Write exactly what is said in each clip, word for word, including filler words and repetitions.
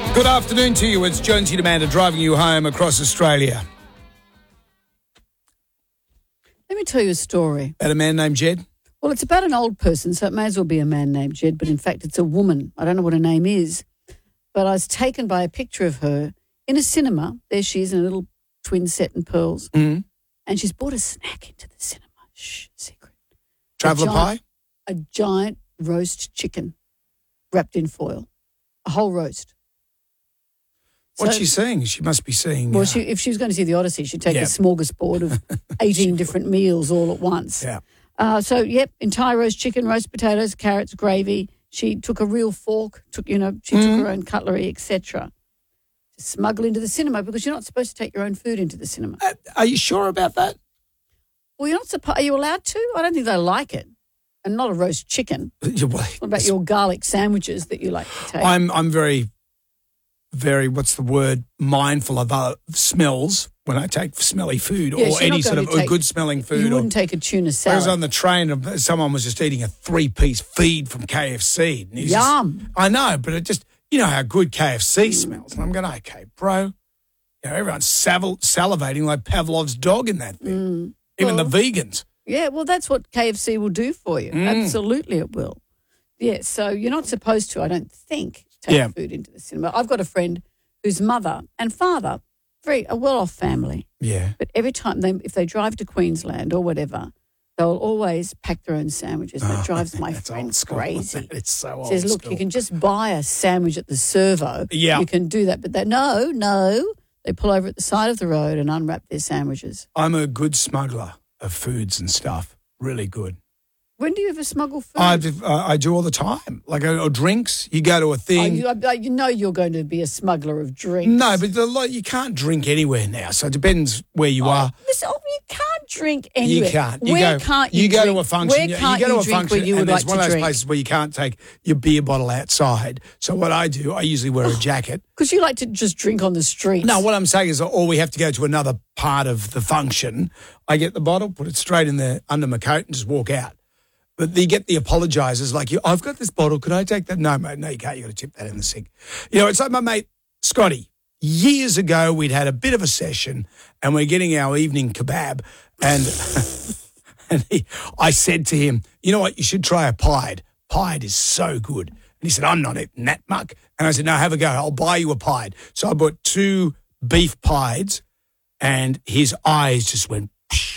Good afternoon to you. It's Jonesy and Amanda driving you home across Australia. Let me tell you a story. About a man named Jed? Well, it's about an old person, so it may as well be a man named Jed, but in fact it's a woman. I don't know what her name is, but I was taken by a picture of her in a cinema. There she is in a little twin set and pearls. Mm. And she's brought a snack into the cinema. Shh, secret. Traveller a pie? A giant roast chicken wrapped in foil. A whole roast. What's So- she seeing? She must be seeing... Well, uh, she, if she was going to see the Odyssey, she'd take Yeah. a smorgasbord of eighteen different meals all at once. Yeah. Uh, so, yep, entire roast chicken, roast potatoes, carrots, gravy. She took a real fork, took, you know, she Mm. took her own cutlery, et cetera. To smuggle into the cinema because you're not supposed to take your own food into the cinema. Uh, are you sure about that? Well, you're not supposed. Are you allowed to? I don't think they like it. And not a roast chicken. Yeah, well, What about your garlic sandwiches that you like to take? I'm, I'm very, very, what's the word, mindful of uh, smells when I take smelly food Yes, or you're any not sort going of to take- good-smelling food. you or, wouldn't take a tuna I was salad. on the train and someone was just eating a three-piece feed from K F C. And he's just- Yum. I know, but it just, you know how good K F C smells. And I'm going, okay, bro. You know, everyone's saval- salivating like Pavlov's dog in that thing. Even Well- the vegans. Yeah, well, that's what K F C will do for you. Mm. Absolutely, it will. Yeah, so you're not supposed to, I don't think, take Yeah. food into the cinema. I've got a friend whose mother and father, very a well-off family, Yeah. but every time they, if they drive to Queensland or whatever, they'll always pack their own sandwiches. That Oh, drives my that's friend old school. crazy. It's so old Says, look, school. you can just buy a sandwich at the servo. Yeah. You can do that. But they, no, no. They pull over at the side of the road and unwrap their sandwiches. I'm a good smuggler of foods and stuff. Really good. When do you ever smuggle food? I I do all the time. Like or drinks. You go to a Oh, thing. you, I- you know you're going to be a smuggler of drinks. No, but the, like, you can't drink anywhere now. So it depends where you are. Listen, oh, you can't drink anywhere. You can't. You Where go, can't you, you go drink? to a function. Where you- can't you go to a drink function, where you and would there's like one to of those drink? places where you can't take your beer bottle outside. So what I do, I usually wear a jacket. Because you like to just drink on the streets. No, what I'm saying is, or we have to go to another part of the function. I get the bottle, put it straight in there under my coat, and just walk out. But you get the apologisers like, you. I've got this bottle. Could I take that? No, mate. No, you can't. You got to tip that in the sink. You know, it's like my mate Scotty. Years ago, we'd had a bit of a session, and we're getting our evening kebab, and and he, I said to him, you know what? You should try a pied. Pied is so good. And he said, I'm not eating that muck. And I said, no, have a go. I'll buy you a pied. So I bought two beef pieds, and his eyes just went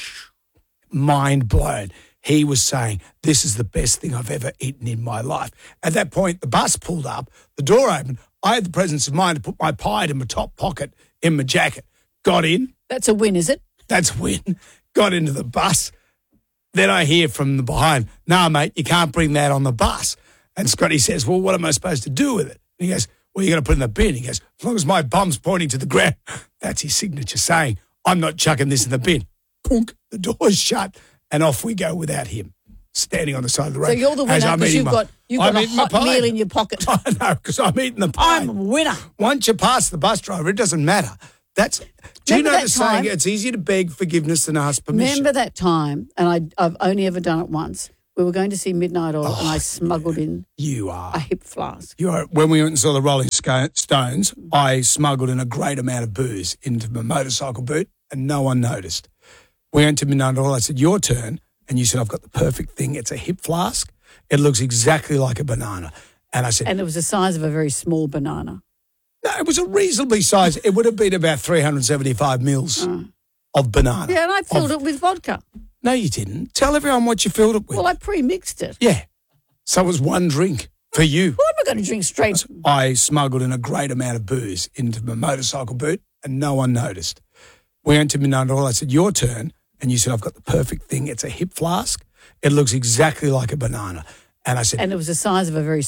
mind blown. He was saying, this is the best thing I've ever eaten in my life. At that point, the bus pulled up, the door opened. I had the presence of mind to put my pie in my top pocket in my jacket. Got in. That's a win, is it? That's a win. Got into the bus. Then I hear from the behind, no, mate, you can't bring that on the bus. And Scotty says, well, what am I supposed to do with it? And he goes, well, you're going to put it in the bin. He goes, as long as my bum's pointing to the ground. That's his signature saying, I'm not chucking this in the bin. Punk, the door's shut. And off we go without him, standing on the side of the road. So you're the as winner I'm because eating you've my- got, you've I'm got a eating my hot pie. meal in your pocket. I know, because I'm eating the pie. I'm a winner. Once you pass the bus driver, it doesn't matter. That's. Do you Remember know that the saying, time- it's easier to beg forgiveness than ask permission? Remember that time, and I, I've only ever done it once, we were going to see Midnight Oil and I smuggled in You a are. hip flask. You are. When we went and saw the Rolling Sco- Stones, I smuggled in a great amount of booze into my motorcycle boot and no one noticed. We went to Midnight Oil. I said, your turn. And you said, I've got the perfect thing. It's a hip flask. It looks exactly like a banana. And I said, And it was the size of a very small banana. no, it was a reasonably sized. It would have been about three hundred seventy-five mils of banana. Yeah, and I filled Of- it with vodka. No, you didn't. Tell everyone what you filled it with. Well, I pre-mixed it. yeah. So it was one drink for you. Well, I'm not going to drink straight. I smuggled in a great amount of booze into my motorcycle boot and no one noticed. We went to Midnight Oil. I said, your turn. And you said, I've got the perfect thing. It's a hip flask. It looks exactly like a banana. And I said, And it was the size of a very